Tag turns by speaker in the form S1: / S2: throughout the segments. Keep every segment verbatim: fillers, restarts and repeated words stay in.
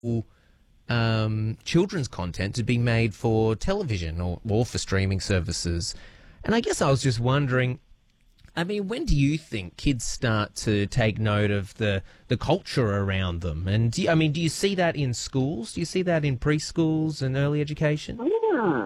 S1: um, children's content to be made for television or, or for streaming services. And I guess I was just wondering, I mean, when do you think kids start to take note of the, the culture around them? And do you, I mean, do you see that in schools? Do you see that in preschools and early education?
S2: Yeah.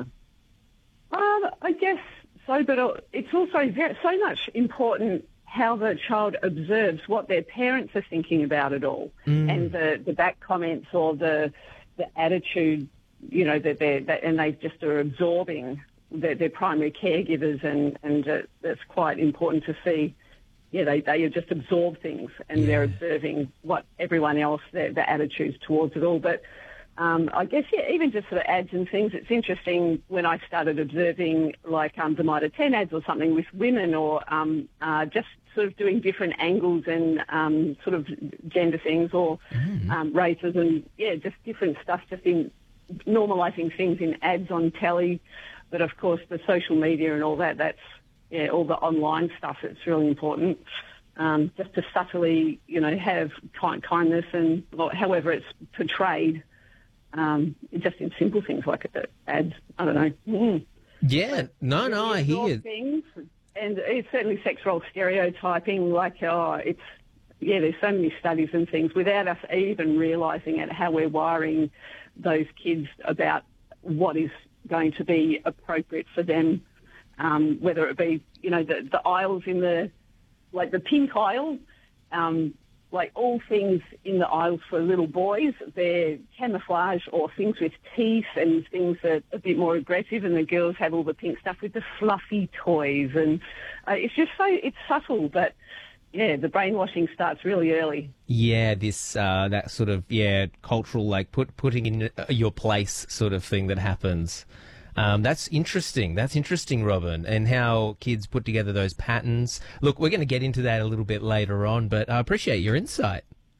S2: Um, I guess so, but it's also very, so much important how the child observes what their parents are thinking about it all, mm. and the, the back comments or the the attitude, you know, that they're that, and they just are absorbing their, their primary caregivers, and and uh, that's quite important to see. Yeah, they they just absorb things, and yeah. they're observing what everyone else, their, their attitudes towards it all. But Um, I guess, yeah, even just sort of ads and things, it's interesting when I started observing, like, um, the Mitre ten ads or something with women, or um, uh, just sort of doing different angles and um, sort of gender things, or mm. um, races, and, yeah, just different stuff, just in normalising things in ads on telly. But, of course, the social media and all that, that's, yeah, all the online stuff, it's really important. Um, just to subtly, you know, have kind- kindness and however it's portrayed. Um, just in simple things like ads. I don't know. Mm.
S1: Yeah, no, no, I hear.
S2: Things, and it's certainly sex role stereotyping. Like, oh, it's yeah. There's so many studies and things without us even realising it, how we're wiring those kids about what is going to be appropriate for them. Um, whether it be, you know, the, the aisles in the like the pink aisle. Um, Like all things in the aisles for little boys, they're camouflage or things with teeth and things that are a bit more aggressive, and the girls have all the pink stuff with the fluffy toys. And uh, it's just so, it's subtle, but yeah, the brainwashing starts really early.
S1: Yeah, this, uh, that sort of, yeah, cultural, like put putting in your place sort of thing that happens. Um, that's interesting. That's interesting, Robin, and how kids put together those patterns. Look, we're going to get into that a little bit later on, but I appreciate your insight.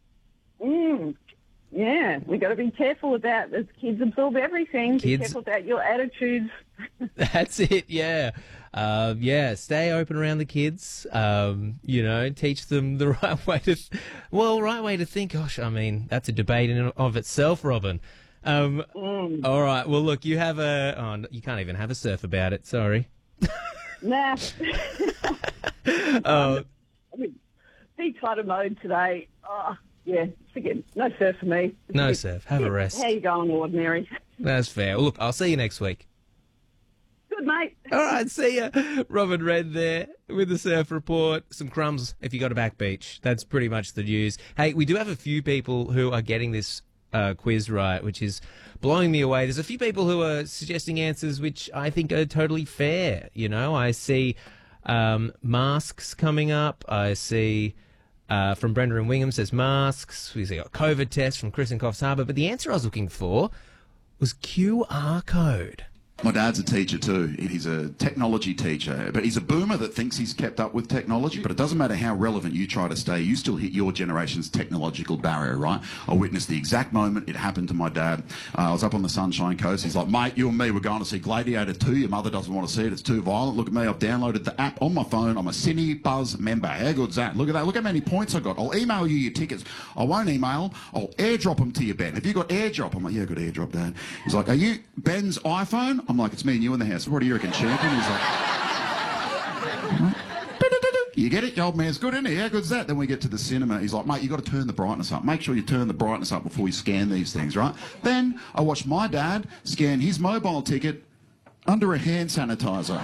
S2: Mm, yeah, we've got to be careful about as kids absorb everything. Kids, be careful about your attitudes.
S1: That's it, yeah. Uh, yeah, stay open around the kids, um, you know, teach them the right way to, th- well, right way to think. Gosh, I mean, that's a debate in and of itself, Robin. Um, mm. All right. Well, look, you have a... Oh, you can't even have a surf about it. Sorry.
S2: Nah.
S1: oh.
S2: I'm in big fighter mode today. Oh, yeah. Forget it. No surf for me. It's
S1: no
S2: bit,
S1: surf. Have
S2: yeah,
S1: a rest.
S2: How you going, ordinary?
S1: That's fair. Well, look, I'll see you next week.
S2: Good, mate.
S1: All right. See ya. Robin Red there with the surf report. Some crumbs if you got a back beach. That's pretty much the news. Hey, we do have a few people who are getting this Uh, quiz right, which is blowing me away. There's a few people who are suggesting answers which I think are totally fair. You know, I see um, masks coming up. I see uh, from Brenda and Wingham says masks. We see a COVID test from Chris and Coffs Harbour. But the answer I was looking for was Q R code.
S3: My dad's a teacher too. He's a technology teacher, but he's a boomer that thinks he's kept up with technology. But it doesn't matter how relevant you try to stay, you still hit your generation's technological barrier, right? I witnessed the exact moment it happened to my dad. Uh, I was up on the Sunshine Coast. He's like, mate, you and me, we're going to see Gladiator two. Your mother doesn't want to see it. It's too violent. Look at me. I've downloaded the app on my phone. I'm a Cine Buzz member. How good's that? Look at that. Look how many points I got. I'll email you your tickets. I won't email. I'll airdrop them to you, Ben. Have you got airdrop? I'm like, yeah, I got airdrop, Dad. He's like, are you Ben's iPhone? I'm like, it's me and you in the house. What do you reckon, champion? He's like, you get it? Your old man's good, isn't he? How good's that? Then we get to the cinema. He's like, mate, you got to turn the brightness up. Make sure you turn the brightness up before you scan these things, right? Then I watched my dad scan his mobile ticket under a hand sanitizer.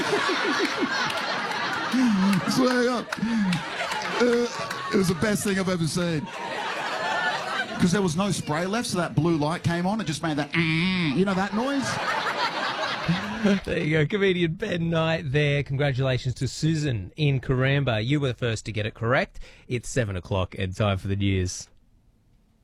S3: So, uh, uh, it was the best thing I've ever seen. Because there was no spray left, so that blue light came on. It just made that, you know, that noise.
S1: There you go, comedian Ben Knight there. Congratulations to Susan in Karamba. You were the first to get it correct. It's seven o'clock and time for the news.